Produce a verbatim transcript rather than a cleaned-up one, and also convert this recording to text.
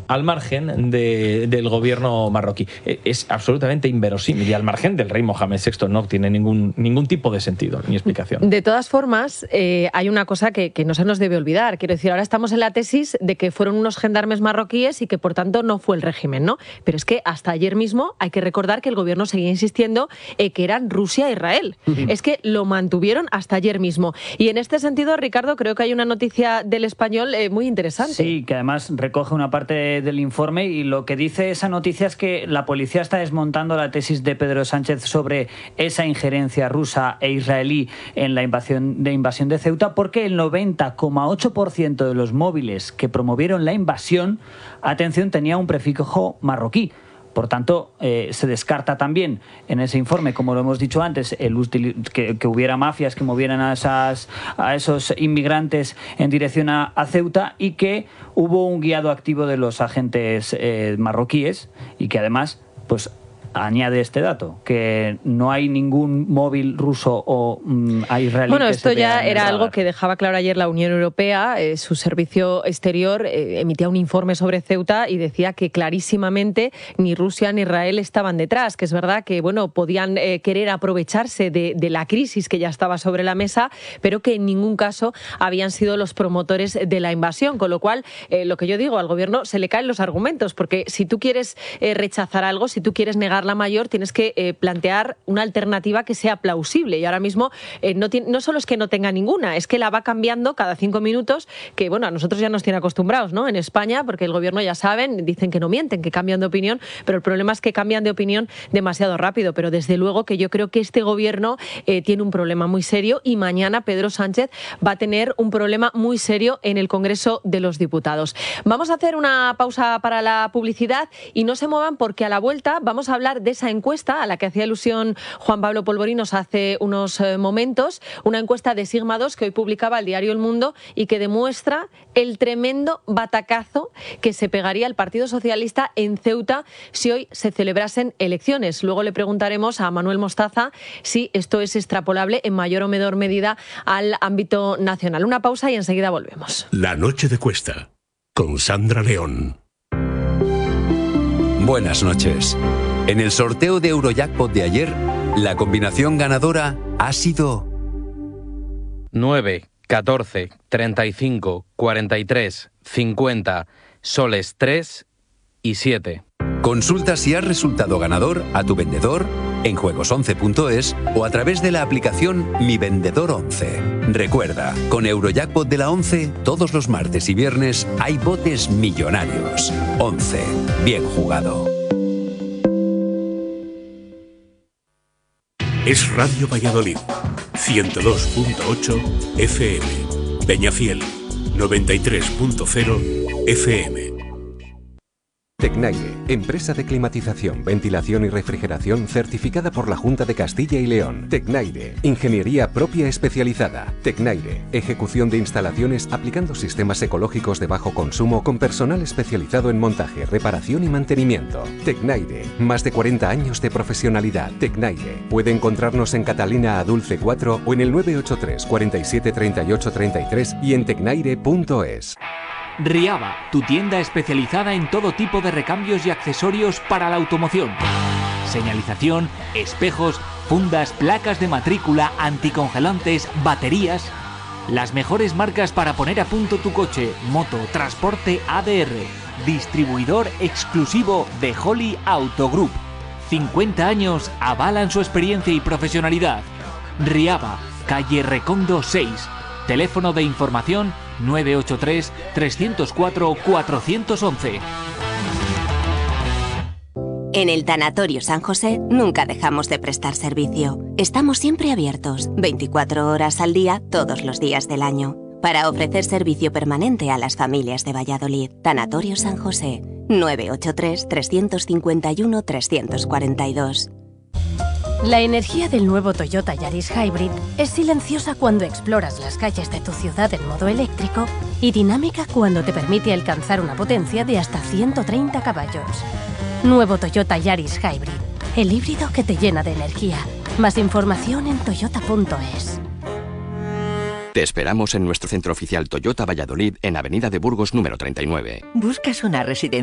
al margen de, del gobierno marroquí. Es absolutamente inverosímil y al margen del rey Mohamed sexto no tiene ningún, ningún tipo de sentido ni explicación. De todas formas, eh, hay una cosa que, que no se nos debe olvidar. Quiero decir, ahora estamos en la tesis de que fueron unos gendarmes marroquíes y que por tanto no fue el régimen, ¿no? Pero es que hasta ayer mismo hay que recordar que el gobierno seguía insistiendo eh, que eran Rusia e Israel. Uh-huh. Es que lo mantuvieron hasta ayer mismo. Y en este sentido, Ricardo, creo que hay una noticia del Español eh, muy interesante. Sí, que además recoge una parte del informe y lo que dice esa noticia es que la policía está desmontando la tesis de Pedro Sánchez sobre esa injerencia rusa e israelí en la invasión de, invasión de Ceuta, porque el noventa coma ocho por ciento de los móviles que promovieron la invasión, atención, tenía un prefijo marroquí. Por tanto, eh, se descarta también en ese informe, como lo hemos dicho antes, el que, que hubiera mafias que movieran a, esas, a esos inmigrantes en dirección a, a Ceuta y que hubo un guiado activo de los agentes eh, marroquíes y que además, pues, añade este dato, que no hay ningún móvil ruso o um, israelí. Bueno, que esto se ya vea era radar. Algo que dejaba claro ayer la Unión Europea. Eh, su servicio exterior eh, emitía un informe sobre Ceuta y decía que clarísimamente ni Rusia ni Israel estaban detrás, que es verdad que bueno podían eh, querer aprovecharse de, de la crisis que ya estaba sobre la mesa, pero que en ningún caso habían sido los promotores de la invasión, con lo cual eh, lo que yo digo, al gobierno se le caen los argumentos, porque si tú quieres eh, rechazar algo, si tú quieres negar la mayor, tienes que eh, plantear una alternativa que sea plausible. Y ahora mismo eh, no, tiene, no solo es que no tenga ninguna, es que la va cambiando cada cinco minutos, que bueno, a nosotros ya nos tiene acostumbrados, ¿no? En España, porque el gobierno, ya saben, dicen que no mienten, que cambian de opinión, pero el problema es que cambian de opinión demasiado rápido. Pero desde luego que yo creo que este gobierno eh, tiene un problema muy serio y mañana Pedro Sánchez va a tener un problema muy serio en el Congreso de los Diputados. Vamos a hacer una pausa para la publicidad y no se muevan, porque a la vuelta vamos a hablar de esa encuesta a la que hacía alusión Juan Pablo Polvorinos hace unos eh, momentos, una encuesta de Sigma dos que hoy publicaba el diario El Mundo y que demuestra el tremendo batacazo que se pegaría el Partido Socialista en Ceuta si hoy se celebrasen elecciones. Luego le preguntaremos a Manuel Mostaza si esto es extrapolable en mayor o menor medida al ámbito nacional. Una pausa y enseguida volvemos. La noche de Cuesta, con Sandra León. Buenas noches. En el sorteo de Eurojackpot de ayer, la combinación ganadora ha sido nueve, catorce, treinta y cinco, cuarenta y tres, cincuenta, soles tres y siete. Consulta si has resultado ganador a tu vendedor en juegos once punto es o a través de la aplicación Mi Vendedor once. Recuerda, con Eurojackpot de la once, todos los martes y viernes hay botes millonarios. once. Bien jugado. Es Radio Valladolid, ciento dos punto ocho F M. Peñafiel, noventa y tres punto cero F M. Tecnaire, empresa de climatización, ventilación y refrigeración certificada por la Junta de Castilla y León. Tecnaire, ingeniería propia especializada. Tecnaire, ejecución de instalaciones aplicando sistemas ecológicos de bajo consumo con personal especializado en montaje, reparación y mantenimiento. Tecnaire, más de cuarenta años de profesionalidad. Tecnaire, puede encontrarnos en Catalina Adulce cuatro o en el nueve ocho tres, cuarenta y siete, treinta y ocho, treinta y tres y en tecnaire punto es. Riava, tu tienda especializada en todo tipo de recambios y accesorios para la automoción. Señalización, espejos, fundas, placas de matrícula, anticongelantes, baterías. Las mejores marcas para poner a punto tu coche, moto, transporte A D R. Distribuidor exclusivo de Holly Auto Group. cincuenta años avalan su experiencia y profesionalidad. Riava, calle Recondo seis. Teléfono de información nueve ocho tres, tres cero cuatro, cuatro uno uno. En el Tanatorio San José nunca dejamos de prestar servicio. Estamos siempre abiertos, veinticuatro horas al día, todos los días del año, para ofrecer servicio permanente a las familias de Valladolid. Tanatorio San José, nueve ocho tres, tres cinco uno, tres cuatro dos. La energía del nuevo Toyota Yaris Hybrid es silenciosa cuando exploras las calles de tu ciudad en modo eléctrico y dinámica cuando te permite alcanzar una potencia de hasta ciento treinta caballos. Nuevo Toyota Yaris Hybrid, el híbrido que te llena de energía. Más información en toyota punto es. Te esperamos en nuestro centro oficial Toyota Valladolid en Avenida de Burgos número treinta y nueve. ¿Buscas una residencia